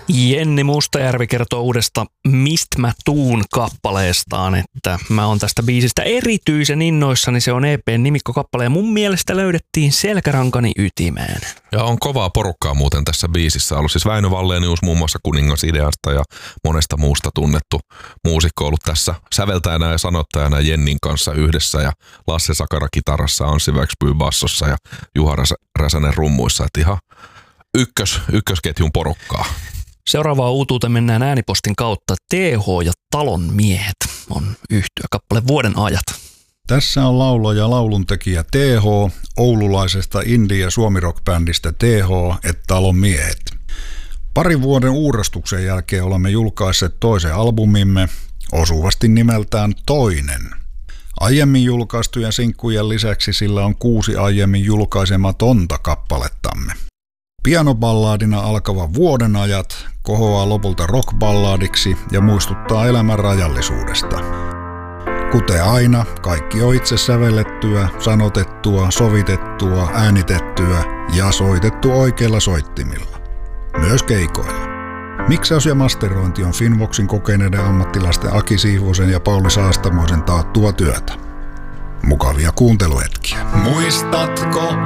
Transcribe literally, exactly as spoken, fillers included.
Jenni Mustajärvi kertoo uudesta Mist mä tuun -kappaleestaan, että mä oon tästä biisistä erityisen innoissani. Se on E P:n nimikkokappale ja mun mielestä löydettiin selkärankani ytimeen. Ja on kovaa porukkaa muuten tässä biisissä ollut. Siis Väinö Wallenius muun muassa Kuningas-ideasta ja monesta muusta tunnettu muusikko ollut tässä säveltäjänä ja sanottajana Jennin kanssa yhdessä. Ja Lasse Sakara kitarassa, Anssi Växby bassossa ja Juha Räsänen rummuissa. Että ihan ykkös, ykkösketjun porukkaa. Seuraavaan uutuuteen mennään äänipostin kautta. T H ja Talon miehet on yhtyeekappale Vuoden ajat. Tässä on laulaja lauluntekijä T H, oululaisesta indie- ja suomirock-bändistä T H et Talon miehet. Parin vuoden uurastuksen jälkeen olemme julkaisseet toisen albumimme, osuvasti nimeltään Toinen. Aiemmin julkaistujen sinkkujen lisäksi sillä on kuusi aiemmin julkaisematonta kappalettamme. Pianoballadina alkava Vuoden ajat kohoaa lopulta rockballadiksi ja muistuttaa elämän rajallisuudesta. Kuten aina, kaikki on itse sävellettyä, sanotettua, sovitettua, äänitettyä ja soitettu oikeilla soittimilla. Myös keikoilla. Miksaus ja masterointi on Finvoxin kokeneiden ammattilaisten Aki Siivosen ja Pauli Saastamoisen taattua työtä. Mukavia kuunteluhetkiä. Muistatko